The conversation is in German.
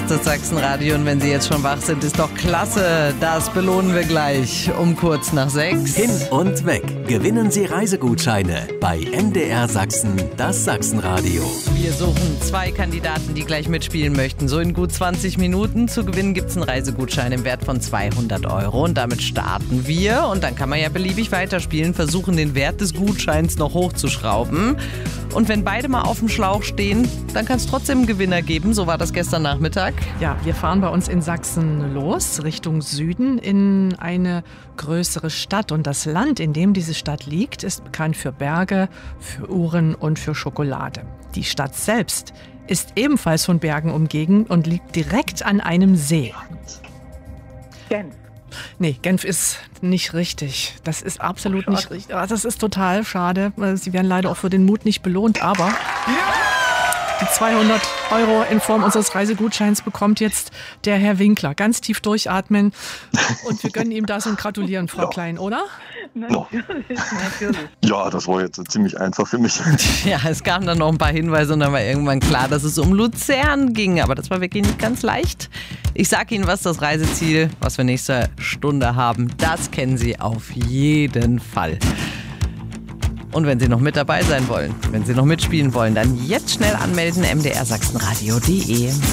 ist das Sachsenradio und wenn Sie jetzt schon wach sind, ist doch klasse. Das belohnen wir gleich um kurz nach 6. Hin und weg. Gewinnen Sie Reisegutscheine bei MDR Sachsen, das Sachsenradio. Wir suchen 2 Kandidaten, die gleich mitspielen möchten. So in gut 20 Minuten. Zu gewinnen gibt es einen Reisegutschein im Wert von 200 Euro. Und damit starten wir. Und dann kann man ja beliebig weiterspielen, versuchen den Wert des Gutscheins noch hochzuschrauben. Und wenn beide mal auf dem Schlauch stehen, dann kann es trotzdem einen Gewinner geben. So war das gestern Nachmittag. Ja, wir fahren bei uns in Sachsen los, Richtung Süden, in eine größere Stadt. Und das Land, in dem diese Stadt liegt, ist bekannt für Berge, für Uhren und für Schokolade. Die Stadt selbst ist ebenfalls von Bergen umgeben und liegt direkt an einem See. Genf. Nee, Genf ist nicht richtig. Das ist absolut nicht richtig. Das ist total schade. Sie werden leider auch für den Mut nicht belohnt, aber die 200 Euro in Form unseres Reisegutscheins bekommt jetzt der Herr Winkler. Ganz tief durchatmen und wir gönnen ihm das und gratulieren, Frau Klein, oder? Natürlich. Ja, das war jetzt ziemlich einfach für mich. Ja, es kamen dann noch ein paar Hinweise und dann war irgendwann klar, dass es um Luzern ging. Aber das war wirklich nicht ganz leicht. Ich sage Ihnen, was das Reiseziel, was wir nächste Stunde haben, das kennen Sie auf jeden Fall. Und wenn Sie noch mit dabei sein wollen, wenn Sie noch mitspielen wollen, dann jetzt schnell anmelden, mdrsachsenradio.de.